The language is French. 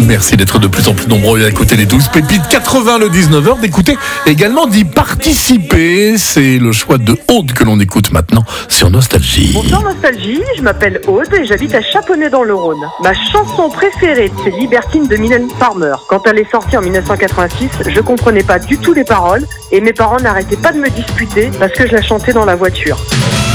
Merci d'être de plus en plus nombreux à écouter les 12 pépites 80 le 19h, d'écouter également d'y participer. C'est le choix de Aude que l'on écoute maintenant sur Nostalgie. Bonsoir Nostalgie, je m'appelle Aude et j'habite à Chaponnet dans le Rhône. Ma chanson préférée, c'est Libertine de Mylène Farmer. Quand elle est sortie en 1986, je comprenais pas du tout les paroles et mes parents n'arrêtaient pas de me disputer parce que je la chantais dans la voiture.